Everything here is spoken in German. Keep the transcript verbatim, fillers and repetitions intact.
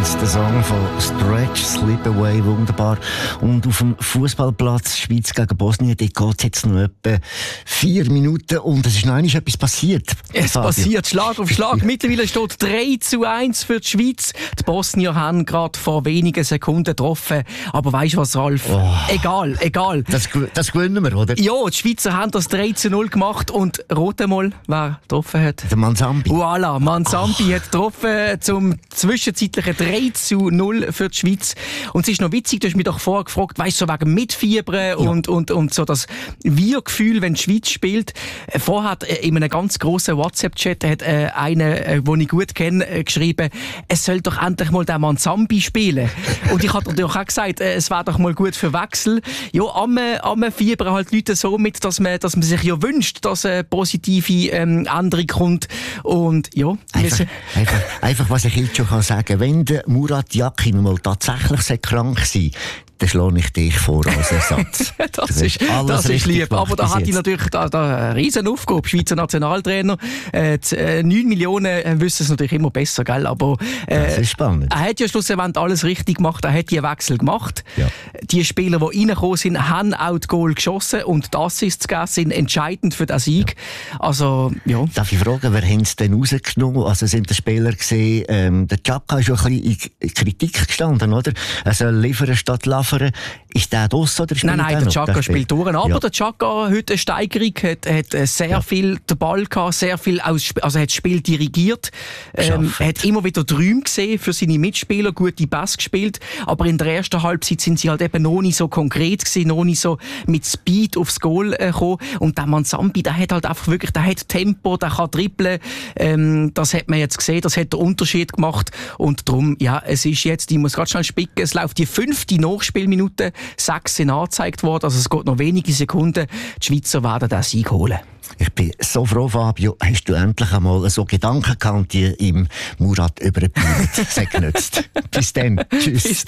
Dance, der Song von Stretch, Slip Away, wunderbar. Und auf dem Fußballplatz Schweiz gegen Bosnien, dort geht es jetzt noch etwa vier Minuten und es ist noch einmal etwas passiert. Es Fabio. passiert Schlag auf Schlag. Mittlerweile steht drei zu eins für die Schweiz. Die Bosnier haben gerade vor wenigen Sekunden getroffen. Aber weisst du was, Ralf? Oh. Egal, egal. Das, das gewinnen wir, oder? Ja, die Schweizer haben das drei zu null gemacht und rote mal, wer getroffen hat. Der Manzambi. Voilà, Manzambi oh. hat getroffen zum zwischenzeitlichen drei zu null für die Schweiz. Und es ist noch witzig, du hast mich doch vorher gefragt, weißt du, so wegen Mitfiebern ja. und, und, und so das Wir-Gefühl, wenn die Schweiz spielt. Vorher hat in einem ganz grossen WhatsApp-Chat hat äh, einer, äh, den ich gut kenne, äh, geschrieben, es soll doch endlich mal der Manzambi spielen. Und ich habe natürlich auch gesagt, äh, es wäre doch mal gut für Wechsel. Ja, am, am fiebern halt Leute so mit, dass man, dass man sich ja wünscht, dass eine positive ähm, Änderung kommt. Und ja, einfach, einfach, einfach, was ich jetzt schon kann sagen, wenn der Murat Yakin mal tatsächlich krank sein, dann schlage ich dich vor als Ersatz. das, das ist, das ist lieb. Aber da hat ich natürlich da, da eine riesen Aufgabe. Schweizer Nationaltrainer. Äh, äh, neun Millionen wissen es natürlich immer besser, gell? Aber äh, das ist spannend. Er hat ja schlussendlich alles richtig gemacht. Er hat die Wechsel gemacht. Ja. Die Spieler, die reingekommen sind, haben auch das Goal geschossen. Und das ist sind entscheidend für den Sieg. Ja. Also, ja. Darf ich fragen, wer haben es denn rausgenommen? Also sind die Spieler gesehen, ähm, der Xhaka ist ja ein bisschen in Kritik gestanden, oder? Er soll liefern statt laufen. Ist der das oder spielt Nein, nein, der Xhaka spielt durch. Aber ja. der Xhaka heute eine Steigerung, hat, hat sehr ja. viel den Ball gehabt, sehr viel aus, also hat das Spiel dirigiert. Ähm, hat immer wieder Träume gesehen für seine Mitspieler, gute Pass gespielt. Aber in der ersten Halbzeit sind sie halt eben noch nicht so konkret gewesen, noch nicht so mit Speed aufs Goal äh, gekommen. Und der Manzambi, der hat halt einfach wirklich, der hat Tempo, der kann dribbeln. Ähm, das hat man jetzt gesehen, das hat den Unterschied gemacht. Und darum, ja, es ist jetzt, ich muss gerade schnell spicken, es läuft die fünfte Nachspielminute, sechs sind angezeigt worden, also es geht noch wenige Sekunden. Die Schweizer werden den Sieg holen. Ich bin so froh, Fabio, hast du endlich einmal so Gedanken gehabt, die im Murat über den Bühne genutzt. Bis dann. Tschüss.